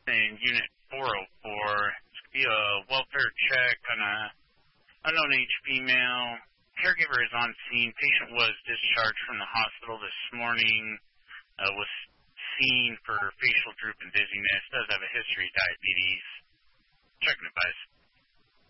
in Unit 404. It's going to be a welfare check on a unknown age female. Caregiver is on scene. Patient was discharged from the hospital this morning. Was seen for facial droop and dizziness. Does have a history of diabetes. Check and advise.